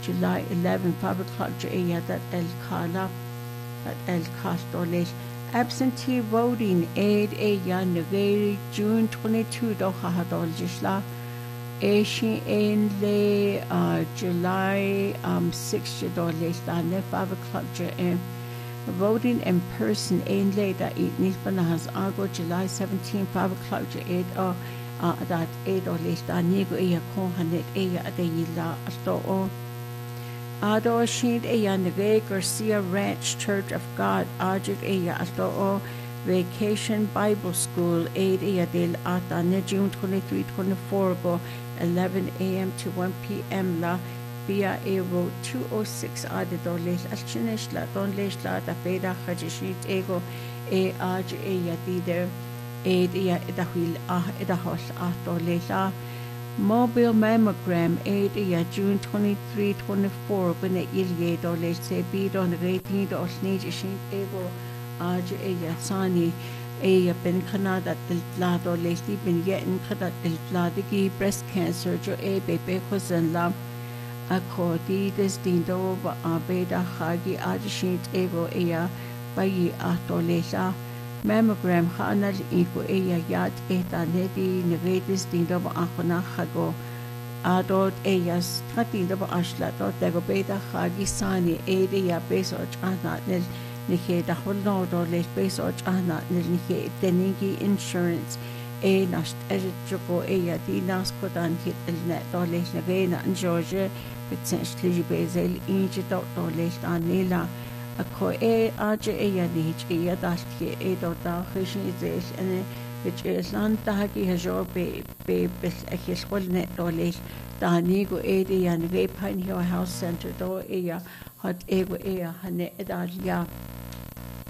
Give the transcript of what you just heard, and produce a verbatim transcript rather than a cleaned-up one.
July eleventh, five o'clock Jaya that El Kala, that El Castoles. Absentee voting aid Aya Nagari, June twenty-second, Doha Hadol Jishla. Asian Ainley, uh, July um, sixth, Jadol five o'clock Jaya. Voting in person Ainley that eat Nisbana has Argo, July seventeenth, five o'clock Jaya. Uh, that eight or less than Nigo Aya Kohanet Aya Adayila Asto. Ado Shin Aya Nage Garcia Ranch Church of God, Ajik Aya Asto. Vacation Bible School, eight Aya del Ata, June twenty-third, twenty-fourth, go eleven a.m. to one p.m. La via A Road two oh six Adido Les Alchinish La Don Les La da Beda Hajishit Ego A Aj Aya Dider. Aid Aya Idahil Ah Idahos Ato Lesa Mobile Mammogram Aid Aya June twenty-third, twenty-fourth when the Ilye do Lese Bid on the rating do Snage Shin Ego Aj Aya Sani Aya Ben Canada del Lado Lesi Ben Yetin Kada del Ladigi breast cancer Jo A Bebe Hosen La Akodi Des Dindo Abeda Hagi Aj Shin Ego Aya Bayi Ato Lesa Mammogram Hanal Iko Aya Yat Eta Nedi Nevedis Dindo Akona Hago Adot Ayas Tatindo Ashla Dot Dagobeda Hagi Sani Aya Beso Chana Nil Nike da Holno Les Beso Chana Nil Nike Denigi Insurance A Nast Edjoko Aya Dinas Kodan Hit El Net Doles Navena and Georgia potentially Bezel Inji Dot Doles Anila Ako e aja e ya nich e ya dashki e do da khishin izel ane which is lan tahaki hajo be be bes ekis qolne doles dani go e de ya ne Pine Hill House Center do e ya hat e go e ya hane edal ya